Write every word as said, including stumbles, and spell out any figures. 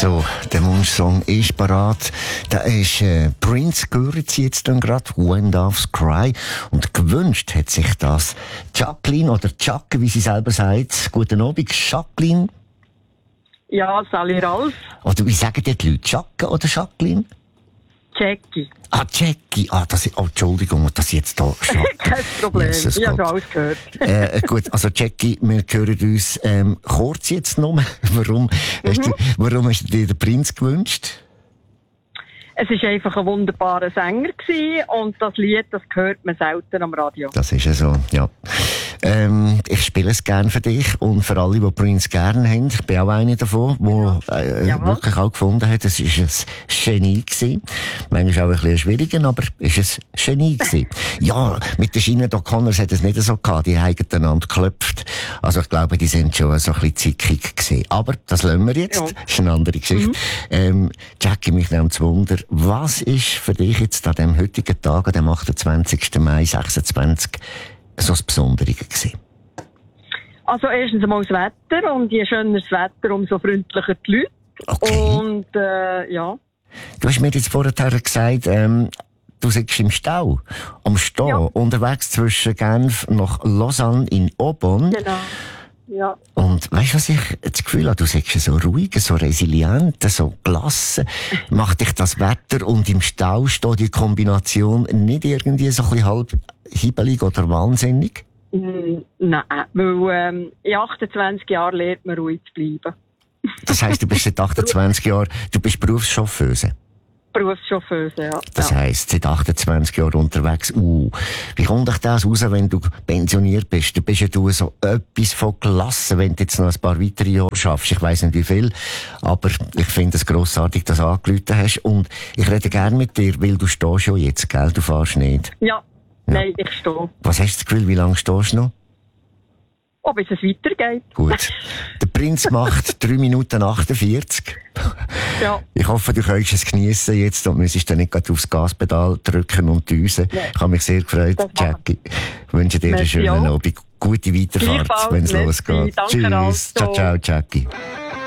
So, der Wunschsong ist parat. Da ist äh, Prince, gehört sie jetzt dann gerade, When Doves Cry. Und gewünscht hat sich das Jacqueline oder Jacke, wie sie selber sagt. Guten Abend, Jacqueline. Ja, Sally Ralf. Oder wie sagen die Leute, Jacke oder Jacqueline? Jackie. Ah, Jackie. Ah, das ist, oh, Entschuldigung, dass ich jetzt da Jacke. Kein Problem, Jesus ich habe Gott. schon alles gehört. äh, gut, also Jackie, wir hören uns ähm, kurz jetzt noch. Warum, mhm. hast du, warum hast du dir den Prinz gewünscht? Es war einfach ein wunderbarer Sänger gewesen und das Lied, das hört man selten am Radio. Das ist ja so, ja. Ähm, ich spiele es gerne für dich und für alle, die Prince gerne haben. Ich bin auch einer davon, der äh, wirklich auch gefunden hat, es war ein Genie gewesen. Manchmal auch ein bisschen schwieriger, aber es war ein Genie gewesen. Ja, mit den Sinead O'Connors hat es nicht so gehabt, die haben einander geklopft. Also ich glaube, die sind schon so ein bisschen zickig gewesen. Aber das lassen wir jetzt, Ja. das ist eine andere Geschichte. Mhm. Ähm, Jackie, mich nimmt zu Wunder, was ist für dich jetzt an dem heutigen Tag, an dem achtundzwanzigsten Mai sechsundzwanzig, so das Besondere gewesen? Also erstens einmal das Wetter und je schöner das Wetter, umso freundlicher die Leute. Okay. Und äh, ja. Du hast mir jetzt vorher gesagt, ähm, du sitzt im Stau, am Stehen, Ja. unterwegs zwischen Genf nach Lausanne in Aubonne. Genau. Ja. Und weißt du, was ich das Gefühl habe? Du sagst so ruhig, so resilient, so gelassen. Macht dich das Wetter und im Stau steht die Kombination nicht irgendwie so ein bisschen halb hibbelig oder wahnsinnig? Mm, nein, weil ähm, in achtundzwanzig Jahren lernt man ruhig zu bleiben. Das heisst, du bist seit achtundzwanzig Jahren, du bist Berufschauffeuse. Berufschauffeuse, ja. Das ja. heisst, seit achtundzwanzig Jahren unterwegs. Uh, wie kommt dich das raus, wenn du pensioniert bist? Du bist ja du so etwas von gelassen, wenn du jetzt noch ein paar weitere Jahre schaffst. Ich weiss nicht wie viel, aber ich finde es grossartig, dass du angerufen hast. Und ich rede gerne mit dir, weil du stehst schon jetzt, gell? Du fährst nicht. Ja, Ja. nein, ich stehe. Was hast du das Gefühl, wie lange stehst du noch? Ob es weitergeht. Gut. Der Prinz macht drei Minuten achtundvierzig. Ja. Ich hoffe, du kannst es geniessen jetzt und müsstest dann nicht gerade aufs Gaspedal drücken und düsen. Nee. Ich habe mich sehr gefreut, Das Jackie. Ich wünsche dir einen Merci schönen auch. Abend. Gute Weiterfahrt, Gleichfalls. wenn es Merci. losgeht. Danke, Tschüss. also. Ciao, ciao, Jackie.